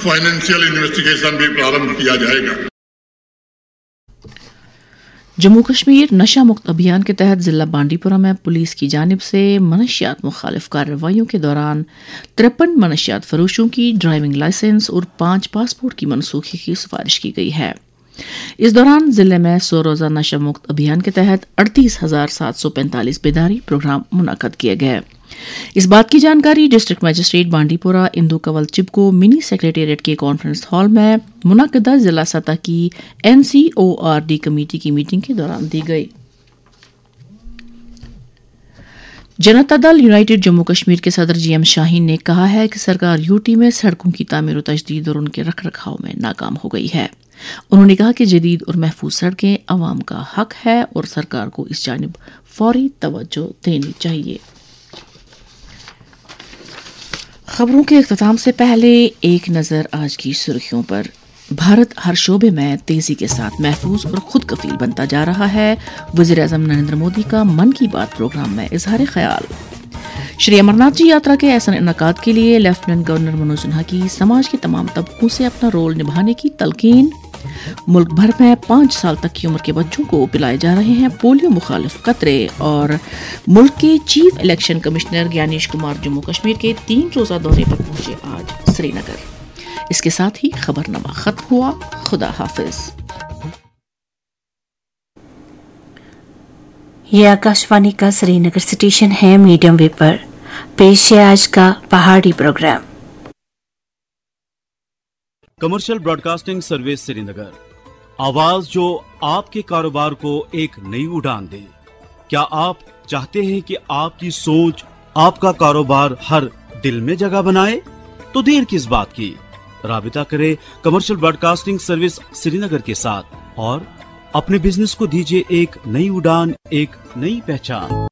Financial investigation भी प्रारंभ किया जाएगा। जम्मू कश्मीर नशा मुक्त अभियान के तहत जिला बांडीपुरा में पुलिस की जानिब से मनशियात मुखालिफ कार्रवाइयों के दौरान 53 मनशियात फरोशों की ड्राइविंग लाइसेंस और 5 पासपोर्ट की मनसूखी की सिफारिश की गई है। इस दौरान जिले में 100 रोजा नशा मुक्त अभियान के तहत 38,745 बेदारी प्रोग्राम मुनक्कद किए गए। इस बात की जानकारी डिस्ट्रिक्ट मजिस्ट्रेट बांडीपुरा इंदु कंवल चिब को मिनी सेक्रेटेरिएट के कॉन्फ्रेंस हॉल में मुनक्कदा जिला सतह की NCORD कमेटी की मीटिंग के दौरान दी गई। जनता दल यूनाइटेड जम्मू कश्मीर के सदर GM शाहीन ने कहा है कि सरकार यूटी में सड़कों की तामीर और तजदीद और उनके रख रखाव में नाकाम हो गई है। उन्होंने कहा कि जदीद और महफूज सड़कें अवाम का हक है और सरकार को इस जानिब फौरी तवज्जो देनी चाहिए। खबरों के इख्तिताम से पहले एक नजर आज की सुर्खियों पर। भारत हर शोबे में तेजी के साथ महफूज और खुद कफील बनता जा रहा है। वज़ीर-ए-आज़म नरेंद्र मोदी का मन की बात प्रोग्राम में इजहार ख्याल। श्री अमरनाथ जी यात्रा के ऐसा इनकाद के लिए लेफ्टिनेंट गवर्नर मनोज सिन्हा की समाज के तमाम तबकों से अपना रोल निभाने की तलकीन। मुल्क भर में 5 साल तक की उम्र के बच्चों को पिलाए जा रहे हैं पोलियो मुखालिफ कतरे। और मुल्क के chief election commissioner Gyanesh Kumar Jammu Kashmir के 3 रोजा दौरे पर पहुंचे आज श्रीनगर। इसके साथ ही खबरनामा खत्म हुआ। खुदा हाफिज। ये आकाशवाणी का श्रीनगर स्टेशन है। मीडियम वेव पर पेश है आज का पहाड़ी programme. Commercial broadcasting service Srinagar, आवाज जो आपके कारोबार को एक नई उड़ान दे। क्या आप चाहते हैं कि आपकी सोच आपका कारोबार हर दिल में जगह बनाए? तो देर किस बात की, राबिता करें कमर्शियल ब्रॉडकास्टिंग सर्विस श्रीनगर के साथ और अपने बिजनेस को दीजिए एक नई उड़ान, एक नई पहचान।